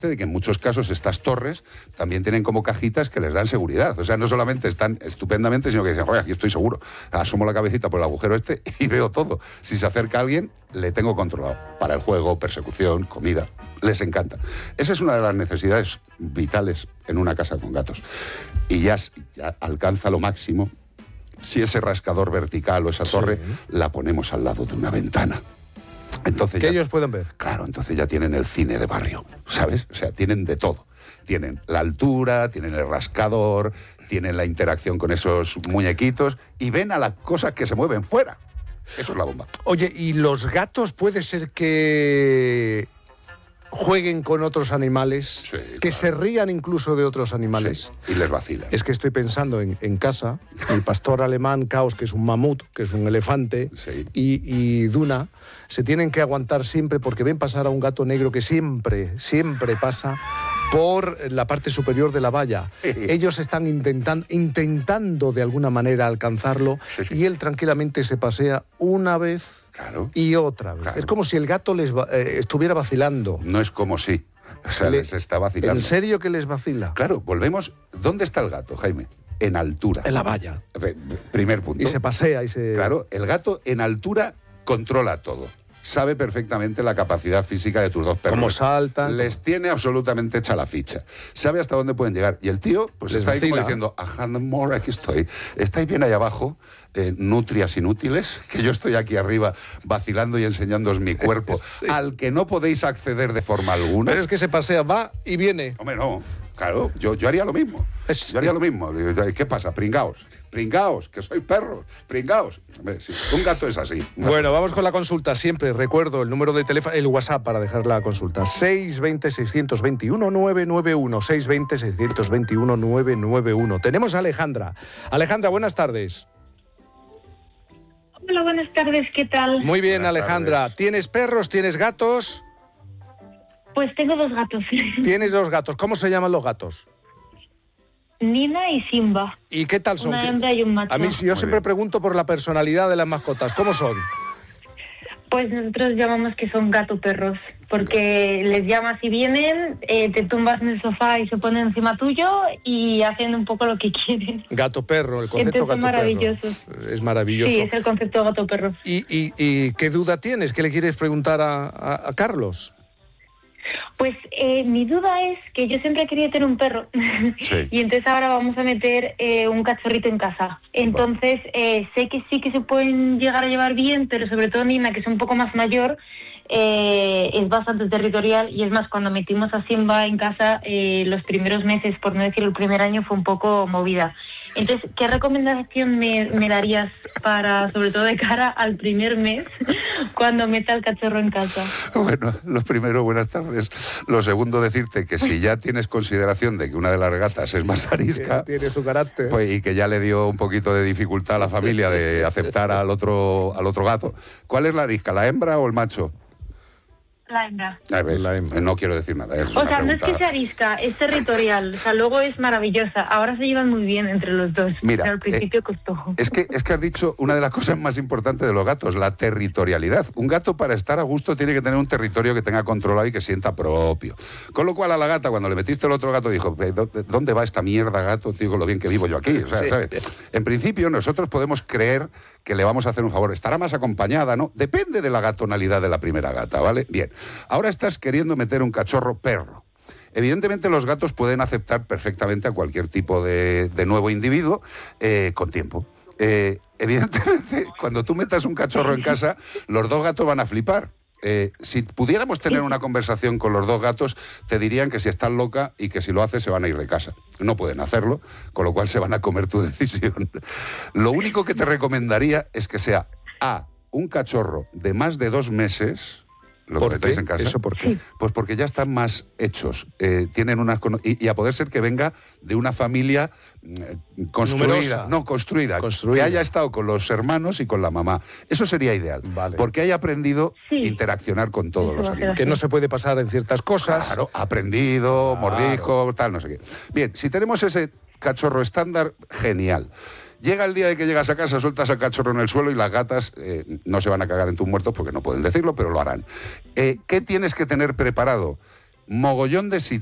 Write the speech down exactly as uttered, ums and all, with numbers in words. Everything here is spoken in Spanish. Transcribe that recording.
de que en muchos casos estas torres también tienen como cajitas que les dan seguridad. O sea, no solamente están estupendamente, sino que dicen, oye, aquí estoy seguro. Asomo la cabecita por el agujero este y veo todo. Si se acerca alguien, le tengo controlado. Para el juego, persecución, comida. Les encanta. Esa es una de las necesidades vitales en una casa con gatos. Y ya, ya alcanza lo máximo si ese rascador vertical o esa torre sí. la ponemos al lado de una ventana. Entonces que ya, ellos pueden ver. Claro, entonces ya tienen el cine de barrio, ¿sabes? O sea, tienen de todo. Tienen la altura, tienen el rascador, tienen la interacción con esos muñequitos y ven a las cosas que se mueven fuera. Eso es la bomba. Oye, ¿y los gatos puede ser que jueguen con otros animales? Sí, que claro. se rían incluso de otros animales. Sí, y les vacilan. Es que estoy pensando en, en casa, el pastor alemán Caos, que es un mamut, que es un elefante, sí. y, y Duna, se tienen que aguantar siempre porque ven pasar a un gato negro que siempre, siempre pasa por la parte superior de la valla. Ellos están intentan, intentando de alguna manera alcanzarlo sí, sí. y él tranquilamente se pasea una vez claro. y otra vez. Claro. Es como si el gato les eh, estuviera vacilando. No es como si. O sea, Le, les está vacilando. ¿En serio que les vacila? Claro, volvemos. ¿Dónde está el gato, Jaime? En altura. En la valla. Primer punto. Y se pasea y se... Claro, el gato en altura controla todo. Sabe perfectamente la capacidad física de tus dos perros. Cómo saltan. Les tiene absolutamente hecha la ficha. Sabe hasta dónde pueden llegar. Y el tío, pues les está vacila. ahí como diciendo, ajá, more, aquí estoy. Estáis bien ahí abajo, eh, nutrias inútiles, que yo estoy aquí arriba vacilando y enseñándoos mi cuerpo, sí. al que no podéis acceder de forma alguna. Pero es que se pasea, va y viene. Hombre, no. Claro, yo, yo haría lo mismo. Yo haría lo mismo. ¿Qué pasa? Pringaos. Pringaos, que soy perro. Pringaos. Hombre, sí, un gato es así. Bueno, vamos con la consulta. Siempre recuerdo el número de teléfono, el WhatsApp para dejar la consulta. seis dos cero, seis dos uno, nueve nueve uno. seis dos cero, seis dos uno, nueve nueve uno. Tenemos a Alejandra. Alejandra, buenas tardes. Hola, buenas tardes. ¿Qué tal? Muy bien, buenas Alejandra. tardes. ¿Tienes perros? ¿Tienes gatos? Pues tengo dos gatos. Tienes dos gatos. ¿Cómo se llaman los gatos? Nina y Simba. ¿Y qué tal son? Una hembra y un macho. A mí yo Muy siempre bien. pregunto por la personalidad de las mascotas. ¿Cómo son? Pues nosotros llamamos que son gato-perros, porque les llamas y vienen, eh, te tumbas en el sofá y se ponen encima tuyo y hacen un poco lo que quieren. Gato-perro, el concepto Entonces, son gato-perro. maravillosos. Es maravilloso. Sí, es el concepto gato-perro. ¿Y, y, ¿Y qué duda tienes? ¿Qué le quieres preguntar a, a, a Carlos? Pues eh, mi duda es que yo siempre quería tener un perro Sí. y entonces ahora vamos a meter eh, un cachorrito en casa. Entonces eh, sé que sí que se pueden llegar a llevar bien, pero sobre todo Nina, que es un poco más mayor, eh, es bastante territorial y es más, cuando metimos a Simba en casa, eh, los primeros meses, por no decir el primer año, fue un poco movida. Entonces, ¿qué recomendación me, me darías para, sobre todo de cara al primer mes, cuando meta el cachorro en casa? Bueno, lo primero, buenas tardes. Lo segundo, decirte que si ya tienes consideración de que una de las gatas es más arisca, Tiene su carácter. pues, y que ya le dio un poquito de dificultad a la familia de aceptar al otro, al otro gato, ¿cuál es la arisca, la hembra o el macho? La hembra. A ver, La hembra. no quiero decir nada. Es O una sea, no es pregunta... que sea arisca, es territorial. O sea, luego es maravillosa. Ahora se llevan muy bien entre los dos. Mira, pero al principio eh, costó. Es que, es que has dicho una de las cosas más importantes de los gatos, la territorialidad. Un gato, para estar a gusto, tiene que tener un territorio que tenga controlado y que sienta propio. Con lo cual, a la gata, cuando le metiste el otro gato, dijo, ¿dónde va esta mierda, gato? Te digo lo bien que vivo yo aquí. O sea, Sí. ¿sabes? En principio, nosotros podemos creer que le vamos a hacer un favor. Estará más acompañada, ¿no? Depende de la gatonalidad de la primera gata, ¿vale? Bien. Ahora estás queriendo meter un cachorro perro. Evidentemente los gatos pueden aceptar perfectamente a cualquier tipo de, de nuevo individuo eh, con tiempo. Eh, evidentemente, cuando tú metas un cachorro en casa, los dos gatos van a flipar. Eh, si pudiéramos tener una conversación con los dos gatos, te dirían que si estás loca y que si lo haces se van a ir de casa. No pueden hacerlo, con lo cual se van a comer tu decisión. Lo único que te recomendaría es que sea A, un cachorro de más de dos meses... ¿Lo ¿Por metéis qué? en casa? ¿Eso por qué? Pues porque ya están más hechos. Eh, tienen unas cono- y, y a poder ser que venga de una familia eh, construida. Numerosa. No, construida, Construida. Que haya estado con los hermanos y con la mamá. Eso sería ideal. Vale. Porque haya aprendido a Sí. interaccionar con todos Eso los va a ser animales. Que no se puede pasar en ciertas cosas. Claro, aprendido, Claro. mordisco, tal, no sé qué. Bien, si tenemos ese cachorro estándar, genial. Llega el día de que llegas a casa, sueltas al cachorro en el suelo y las gatas eh, no se van a cagar en tus muertos porque no pueden decirlo, pero lo harán. Eh, ¿Qué tienes que tener preparado? mogollón de sitios.